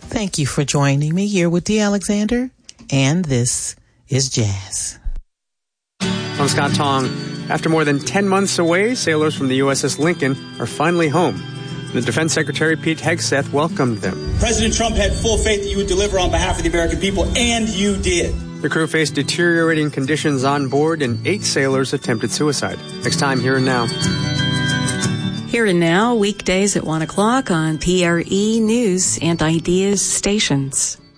Thank you for joining me here with Dee Alexander, and this is Jazz. I'm Scott Tong. After more than 10 months away, sailors from the USS Lincoln are finally home. The Defense Secretary Pete Hegseth welcomed them. President Trump had full faith that you would deliver on behalf of the American people, and you did. The crew faced deteriorating conditions on board, and 8 sailors attempted suicide. Next time, Here and Now. Here and Now, weekdays at 1 o'clock on PRE News and Ideas stations.